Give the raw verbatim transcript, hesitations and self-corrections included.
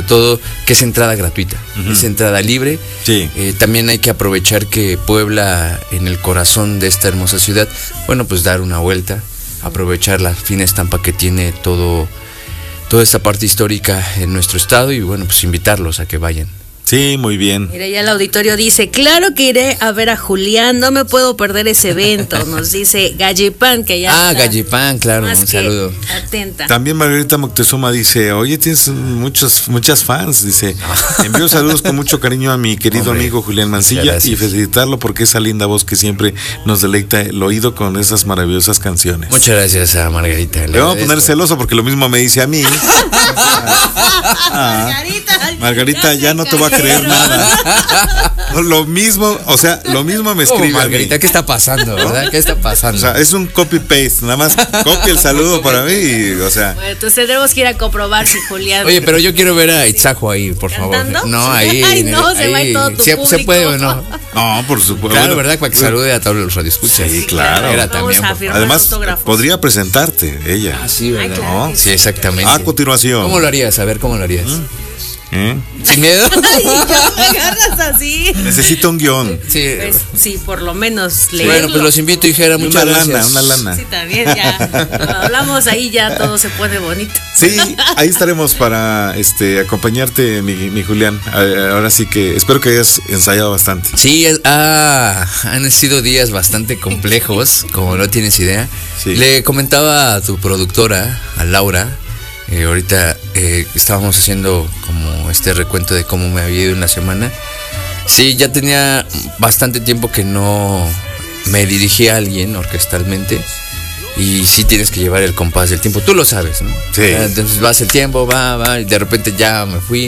todo que es entrada gratuita, uh-huh. es entrada libre. Sí. Eh, también hay que aprovechar que Puebla, en el corazón de esta hermosa ciudad, bueno, pues dar una vuelta, aprovechar la fina estampa que tiene todo, toda esta parte histórica en nuestro estado y bueno, pues invitarlos a que vayan. Sí, muy bien. Mira, ya el auditorio dice, claro que iré a ver a Julián, no me puedo perder ese evento, nos dice Gallipan, que ya Ah, está Gallipan, claro, un saludo. Atenta. También Margarita Moctezuma dice, oye, tienes muchos, muchas fans, dice, envío saludos con mucho cariño a mi querido Hombre, amigo Julián Mancilla y felicitarlo porque esa linda voz que siempre nos deleita el oído con esas maravillosas canciones. Muchas gracias a Margarita. Le vamos a poner celoso porque lo mismo me dice a mí. ah, Margarita, Margarita ya no te va a creer nada. Lo mismo, o sea, lo mismo me escribe. Oh, Margarita, a mí. ¿Qué está pasando, verdad? ¿Qué está pasando? O sea, es un copy paste, nada más copia el saludo para mí, y, o sea. Bueno, entonces tendremos que ir a comprobar si Julián. Oye, pero yo quiero ver a Itzajo ahí, por ¿Cantando? favor. No, ahí. Ay, no, se ahí, va a ir todo tu ¿se, público. ¿Se puede o no? No, por supuesto. Claro, bueno, ¿verdad? Para que bueno. salude a todos los radioescuchas. Sí, claro. Era Vamos también, a firmar Además, autógrafos. podría presentarte ella. Ah, sí, ¿verdad? Ay, claro ¿no? Sí, exactamente. A continuación. ¿Cómo lo harías? A ver, ¿cómo lo harías? ¿Eh? ¿Sin miedo? Ay, ya me agarras así. Necesito un guión. Sí. Pues, sí, por lo menos leerlo. Bueno, pues los invito, Hijera, muchas Una gracias. lana, una lana. Sí, también ya. Cuando hablamos ahí ya todo se pone bonito. Sí, ahí estaremos para este acompañarte, mi, mi Julián. Ahora sí que espero que hayas ensayado bastante. Sí, ah, han sido días bastante complejos, como no tienes idea. Sí. Le comentaba a tu productora, a Laura, eh, ahorita eh, estábamos haciendo como este recuento de cómo me había ido en la semana. Sí, ya tenía bastante tiempo que no me dirigía a alguien orquestalmente. Y sí tienes que llevar el compás del tiempo, tú lo sabes, ¿no? Sí. Entonces vas el tiempo, va, va, y de repente ya me fui.